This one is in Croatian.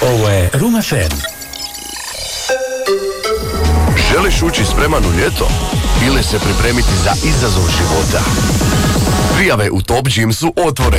Ovo je Room FM. Želiš ući spreman u ljeto? Ili se pripremiti za izazov života? Prijave u Top Gymsu otvore